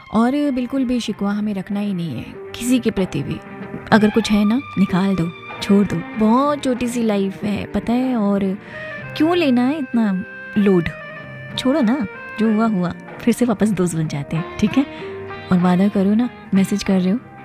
और बिल्कुल भी शिकवा हमें रखना ही नहीं है किसी के प्रति भी। अगर कुछ है ना, निकाल दो, छोड़ दो। बहुत छोटी सी लाइफ है, पता है, और क्यों लेना है इतना लोड। छोड़ो ना, जो हुआ हुआ, फिर से वापस दोस्त बन जाते हैं, ठीक है। और वादा करो ना, मैसेज कर रहे हो